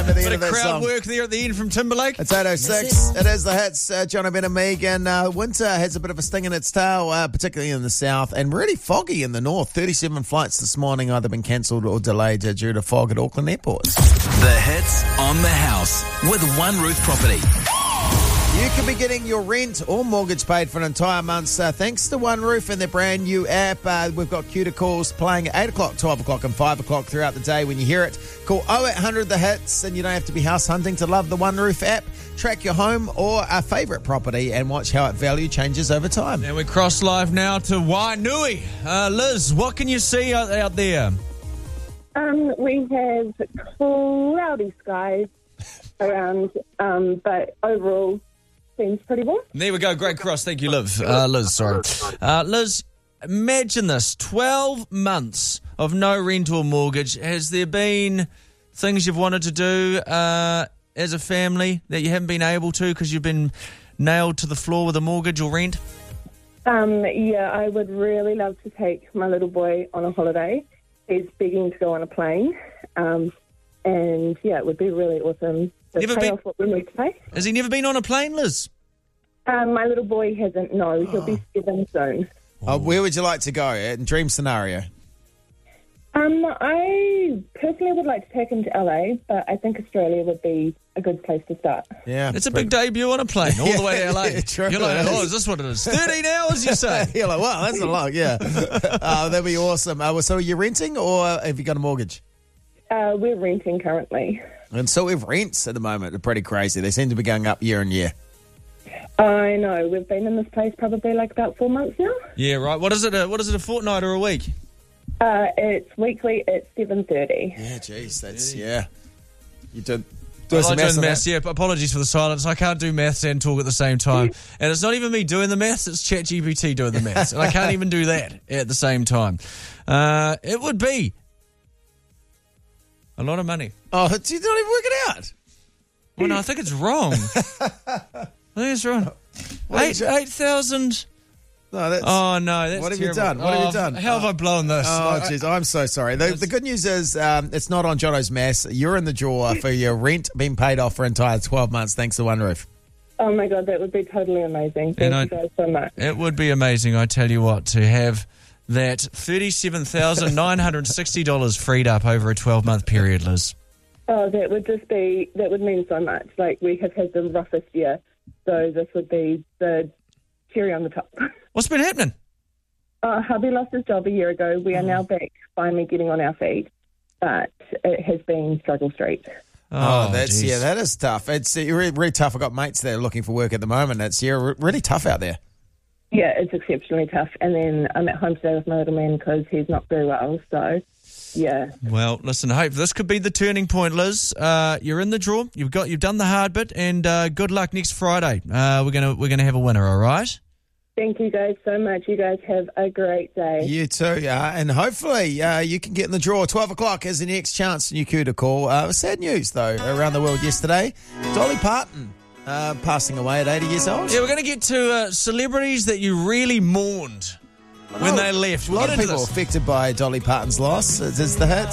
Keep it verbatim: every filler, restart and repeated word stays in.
at the Bit end of of that crowd song. work there at the end from Timberlake. It's eight oh six. It is the hits. Uh, John O'Brien and Megan. Uh, winter has a bit of a sting in its tail, uh, particularly in the south, and really foggy in the north. thirty-seven flights this morning either been cancelled or delayed uh, due to fog at Auckland Airport. The hits on the house with One Roof Property. You could be getting your rent or mortgage paid for an entire month uh, thanks to One Roof and their brand new app. Uh, we've got Q to calls playing at eight o'clock, twelve o'clock and five o'clock throughout the day. When you hear it, call oh eight hundred the hits, and you don't have to be house hunting to love the One Roof app. Track your home or a favourite property and watch how its value changes over time. And we cross live now to Wainui. Uh, Liz, what can you see out, out there? Um, we have cloudy skies around, um, but overall seems pretty warm. There we go. Great cross. Thank you, Liv. Uh, Liz, sorry. Uh, Liz, imagine this. twelve months of no rent or mortgage. Has there been things you've wanted to do uh, as a family that you haven't been able to because you've been nailed to the floor with a mortgage or rent? Um, yeah, I would really love to take my little boy on a holiday. He's begging to go on a plane. Um, and, yeah, it would be really awesome to Never pay been- off what we need to pay. Has he never been on a plane, Liz? Um, my little boy hasn't, no. He'll be seven soon. Uh, where would you like to go in dream scenario? Um, I personally would like to take him to L A, but I think Australia would be a good place to start. Yeah, It's a big debut on a plane, all the way to L A. Yeah, true. You're like, It oh, is. is this what it is? thirteen hours, you say? You're like, wow, that's a lot, yeah. uh, that'd be awesome. Uh, well, so are you renting or have you got a mortgage? Uh, we're renting currently. And so if rents at the moment are pretty crazy. They seem to be going up year on year. I know. We've been in this place probably like about four months now. Yeah, right. What is it? A, what is it? A fortnight or a week? Uh, it's weekly at seven thirty. Yeah, geez, that's, yeah. You did I do some like doing maths on maths, that? yeah. Apologies for the silence. I can't do maths and talk at the same time. And it's not even me doing the maths, it's ChatGPT doing the maths. And I can't even do that at the same time. Uh, it would be a lot of money. Oh, you don't even work it out. Well, no, I think it's wrong. I think it's wrong. What Eight did you- eight thousand. No, that's... Oh no, that's What have you terrible. done? What have you Oh, done? How have I blown this? Oh, I- jeez, I'm so sorry. The, the good news is um, it's not on Jono's Mass. You're in the draw for your rent being paid off for entire twelve months thanks to One Roof. Oh my God, that would be totally amazing. Thank And you I- guys so much. It would be amazing, I tell you what, to have that thirty-seven thousand nine hundred sixty dollars freed up over a twelve-month period, Liz. Oh, that would just be, that would mean so much. Like, we have had the roughest year, so this would be the cherry on the top. What's been happening? Uh, hubby lost his job a year ago. We are now back, finally getting on our feet, but it has been struggle street. Oh, that's, geez. yeah, that is tough. It's uh, really, really tough. I've got mates that are looking for work at the moment. It's, yeah, re- really tough out there. Yeah, it's exceptionally tough. And then I'm at home today with my little man because he's not very well, so... Yeah. Well, listen, I hope this could be the turning point, Liz. Uh, you're in the draw. You've got, you've done the hard bit, and uh, good luck next Friday. Uh, we're gonna, we're gonna have a winner. All right. Thank you guys so much. You guys have a great day. You too, yeah. And hopefully uh, you can get in the draw. twelve o'clock is the next chance for you to call. Uh, sad news, though, around the world yesterday. Dolly Parton uh, passing away at eighty years old. Yeah, we're gonna get to uh, celebrities that you really mourned when they left. A We'll lot get of into people this. affected by Dolly Parton's loss. It's, it's the hit.